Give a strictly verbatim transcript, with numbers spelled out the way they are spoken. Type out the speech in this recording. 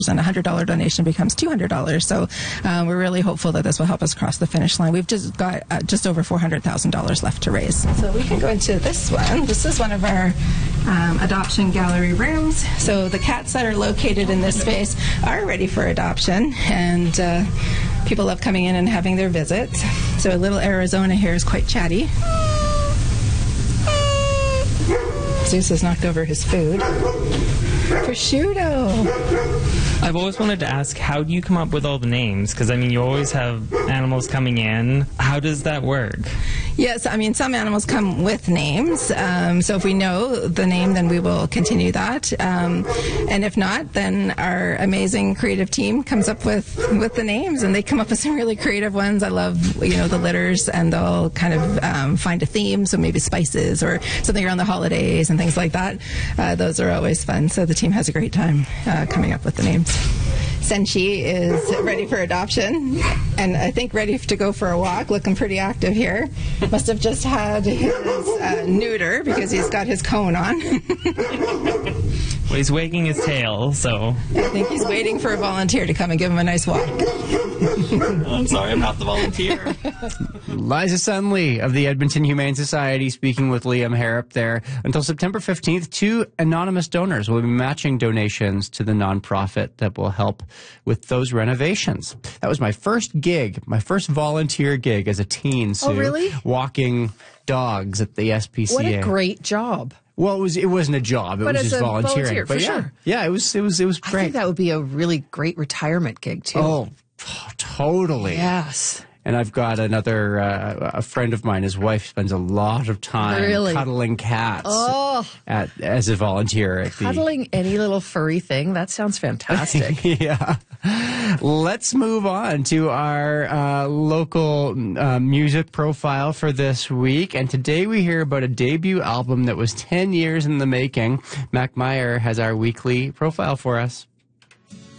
and a one hundred dollars donation becomes two hundred dollars. So um, we're really hopeful that this will help us cross the finish line. We've just got uh, just over four hundred thousand dollars left to raise. So we can go into this one. This is one of our um, adoption gallery rooms. So the cats that are located in this space are ready for adoption, and uh, people love coming in and having their visits. So a little Arizona here is quite chatty. Zeus has knocked over his food. Prosciutto. I've always wanted to ask, how do you come up with all the names? Because, I mean, you always have animals coming in. How does that work? Yes, I mean, some animals come with names. Um, so if we know the name, then we will continue that. Um, and if not, then our amazing creative team comes up with, with the names, and they come up with some really creative ones. I love, you know, the litters, and they'll kind of um, find a theme, so maybe spices or something around the holidays and things like that. Uh, those are always fun. So the team has a great time uh, coming up with the names. Senshi is ready for adoption, and I think ready to go for a walk, looking pretty active here. Must have just had his uh, neuter because he's got his cone on. Well, he's wagging his tail, so... I think he's waiting for a volunteer to come and give him a nice walk. I'm sorry, I'm not the volunteer. Liza Sunley of the Edmonton Humane Society speaking with Liam Harrop there. Until September fifteenth, two anonymous donors will be matching donations to the nonprofit that will help with those renovations. That was my first gig, my first volunteer gig as a teen, Sue. Oh, really? Walking dogs at the S P C A. What a great job. Well, it was it wasn't a job. It but was as just a volunteering. volunteer, but for yeah, sure. yeah, it was it was it was great. I think that would be a really great retirement gig too. Oh, totally. Yes. And I've got another, uh, a friend of mine, his wife spends a lot of time really? cuddling cats oh. at, as a volunteer. At cuddling the... any little furry thing, that sounds fantastic. Yeah. Let's move on to our uh, local uh, music profile for this week. And today we hear about a debut album that was ten years in the making. Mac Meyer has our weekly profile for us.